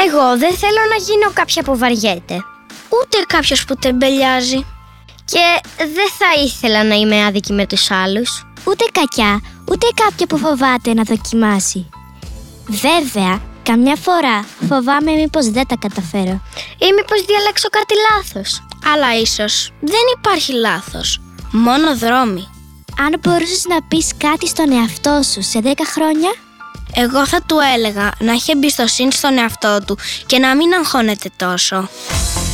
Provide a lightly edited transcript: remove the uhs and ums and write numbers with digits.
Εγώ δεν θέλω να γίνω κάποια που βαριέται. Ούτε κάποιος που τεμπελιάζει. Και δεν θα ήθελα να είμαι άδικη με τους άλλους. Ούτε κακιά, ούτε κάποια που φοβάται να δοκιμάσει. Βέβαια, καμιά φορά φοβάμαι μήπως δεν τα καταφέρω. Ή μήπως διαλέξω κάτι λάθος. Αλλά ίσως δεν υπάρχει λάθος, μόνο δρόμοι. Αν μπορούσες να πεις κάτι στον εαυτό σου σε 10 χρόνια? Εγώ θα του έλεγα να έχει εμπιστοσύνη στον εαυτό του και να μην αγχώνεται τόσο.